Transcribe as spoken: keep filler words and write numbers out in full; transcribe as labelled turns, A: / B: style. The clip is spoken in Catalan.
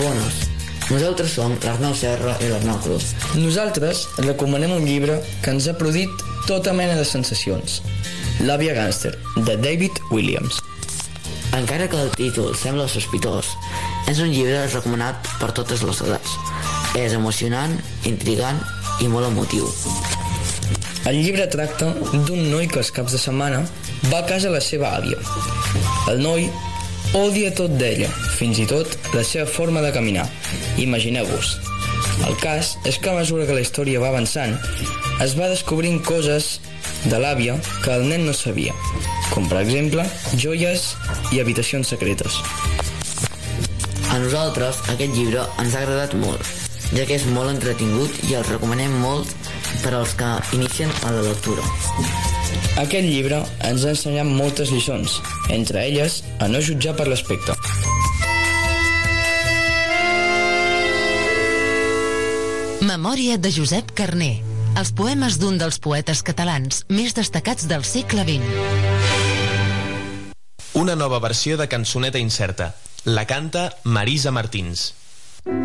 A: Bones. Nosaltres som l'Arnau Serra i l'Arnau Cruz.
B: Nosaltres recomanem un llibre que ens ha produït tota mena de sensacions. L'àvia gàngster, de David Williams.
A: Encara que el títol sembla sospitós, és un llibre recomanat per totes les edats. És emocionant, intrigant i molt emotiu.
B: El llibre tracta d'un noi que els caps de setmana va a casa la seva àvia. El noi odia tot d'ella, fins i tot la seva forma de caminar. Imagineu-vos. El cas és que a mesura que la història va avançant, es va descobrint coses de l'àvia que el nen no sabia, com per exemple joies i habitacions secretes.
A: A nosaltres aquest llibre ens ha agradat molt, ja que és molt entretingut i el recomanem molt per als que inicien a la lectura.
B: Aquest llibre ens ha ensenyat moltes lliçons, entre elles a no jutjar per l'aspecte.
C: Memòria de Josep Carner. Els poemes d'un dels poetes catalans més destacats del segle vint.
D: Una nova versió de Cançoneta Incerta. La canta Marisa Martins.